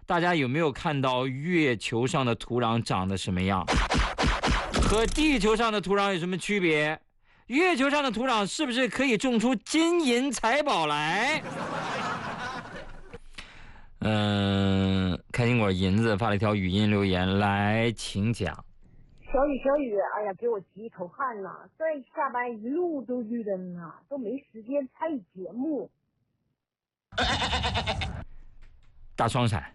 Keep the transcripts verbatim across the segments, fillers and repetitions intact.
大家有没有看到月球上的土壤长得什么样？和地球上的土壤有什么区别？月球上的土壤是不是可以种出金银财宝来？嗯、呃，开心果银子发了一条语音留言来，请讲。 小雨，小雨，哎呀，给我急一头汗呐！这下班一路都绿灯啊，都没时间参与节目。 大双闪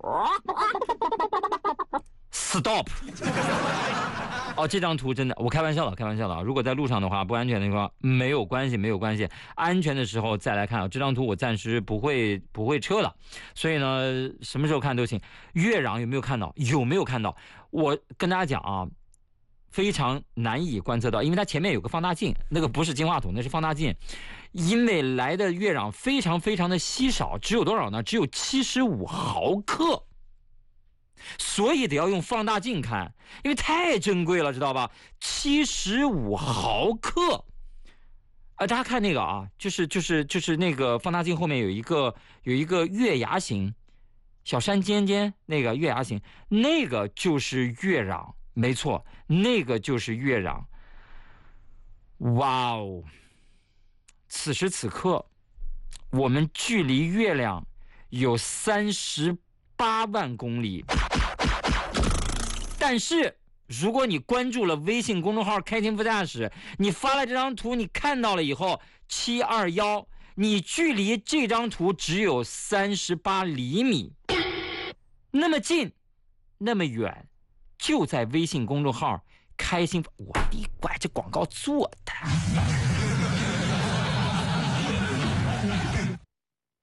，stop。哦，这张图真的，我开玩笑了，开玩笑了。如果在路上的话，不安全的话，没有关系，没有关系。安全的时候再来看啊。这张图我暂时不会不会撤了，所以呢，什么时候看都行。月壤有没有看到？有没有看到？我跟大家讲啊。非常难以观测到，因为它前面有个放大镜，那个不是金话筒，那是放大镜。因为来的月壤非常非常的稀少，只有多少呢？只有七十五毫克，所以得要用放大镜看，因为太珍贵了，知道吧？七十五毫克。啊，大家看那个啊，就是就是就是那个放大镜后面有一个有一个月牙形，小山尖尖那个月牙形，那个就是月壤。没错，那个就是月壤。哇哦！此时此刻，我们距离月亮有三十八万公里。但是，如果你关注了微信公众号"开心副驾驶"，你发了这张图，你看到了以后，七二一，你距离这张图只有三十八厘米，那么近，那么远。就在微信公众号"开心"，我的乖，这广告做的。